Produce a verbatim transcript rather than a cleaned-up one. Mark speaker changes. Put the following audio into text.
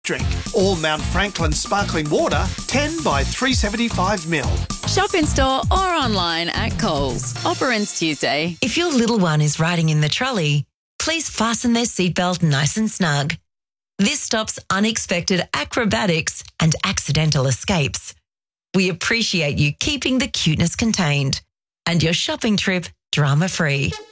Speaker 1: Drink. All Mount Franklin sparkling water, ten by three seventy-five mil.
Speaker 2: Shop in store or online at Coles. Offer ends Tuesday.
Speaker 3: If your little one is riding in the trolley, please fasten their seatbelt nice and snug. This stops unexpected acrobatics and accidental escapes. We appreciate you keeping the cuteness contained and your shopping trip drama-free.